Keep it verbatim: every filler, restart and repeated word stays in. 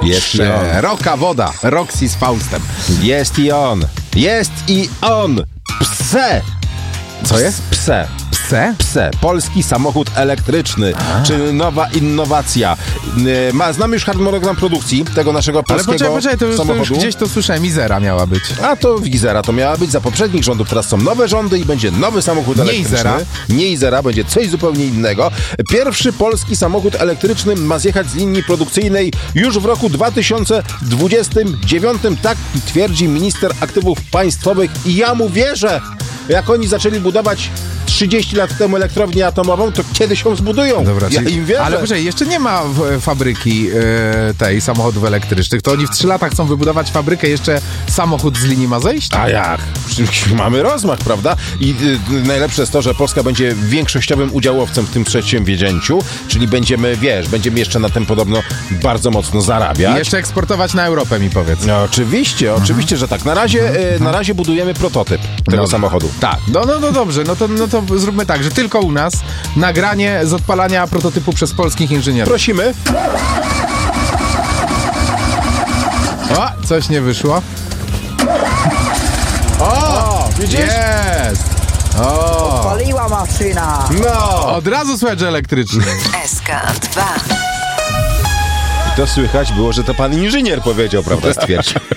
Jest i on. Szeroka woda. Roxy z Faustem. Jest i on. Jest i on. Pse. Co jest? Pse. Pse? Pse. Polski samochód elektryczny. A. Czy nowa innowacja. Yy, ma, znamy już harmonogram produkcji tego naszego polskiego Ale poczekaj, poczekaj, to już, to samochodu. już gdzieś to słyszałem. Izera miała być. A to Izera to miała być za poprzednich rządów. Teraz są nowe rządy i będzie nowy samochód Nie elektryczny. Izera. Nie Izera, będzie coś zupełnie innego. Pierwszy polski samochód elektryczny ma zjechać z linii produkcyjnej już w roku dwa tysiące dwudziestym dziewiątym. Tak twierdzi minister aktywów państwowych i ja mu wierzę. Jak oni zaczęli budować trzydzieści lat temu elektrownię atomową, to kiedy się zbudują? Dobra, ja czyli, im wierzę. ale proszę, jeszcze nie ma w, fabryki e, tej samochodów elektrycznych. To oni w trzy lata chcą wybudować fabrykę, jeszcze samochód z linii ma zejść? A jak? Mamy rozmach, prawda? I y, najlepsze jest to, że Polska będzie większościowym udziałowcem w tym przedsięwzięciu, czyli będziemy, wiesz, będziemy jeszcze na tym podobno bardzo mocno zarabiać. I jeszcze eksportować na Europę, mi powiedz. No, oczywiście, mhm. oczywiście, że tak. Na razie, mhm. y, na razie budujemy prototyp tego no, samochodu. Tak, no, no, no dobrze, no to, no to zróbmy tak, że tylko u nas nagranie z odpalania prototypu przez polskich inżynierów. Prosimy. O, coś nie wyszło. O, o widzisz? Jest! O, Paliła maszyna. No! od razu słychać, że elektryczny. S K dwa. I to słychać było, że to pan inżynier powiedział, prawda? Stwierdził.